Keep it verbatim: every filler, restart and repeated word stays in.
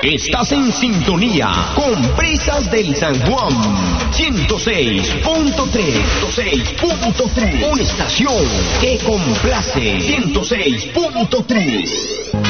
Estás en sintonía con Brisas del San Juan. ciento seis punto tres. ciento seis punto tres. Una estación que complace. ciento seis punto tres.